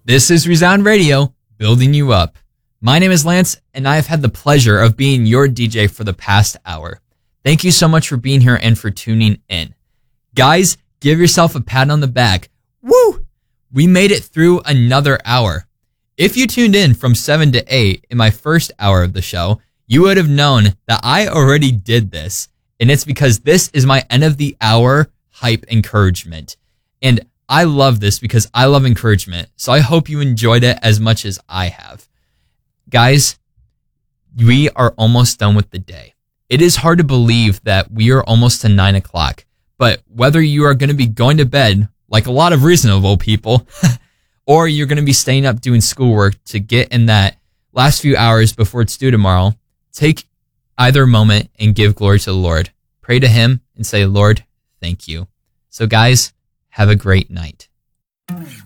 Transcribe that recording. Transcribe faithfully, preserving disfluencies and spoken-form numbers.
This is Resound Radio, building you up. My name is Lance, and I have had the pleasure of being your D J for the past hour. Thank you so much for being here and for tuning in. Guys, give yourself a pat on the back. Woo! We made it through another hour. If you tuned in from seven to eight in my first hour of the show, you would have known that I already did this, and it's because this is my end of the hour hype encouragement. And I love this because I love encouragement, so I hope you enjoyed it as much as I have. Guys, we are almost done with the day. It is hard to believe that we are almost to nine o'clock, but whether you are going to be going to bed, like a lot of reasonable people, or you're going to be staying up doing schoolwork to get in that last few hours before it's due tomorrow, take either moment and give glory to the Lord. Pray to Him and say, Lord, thank you. So guys, have a great night.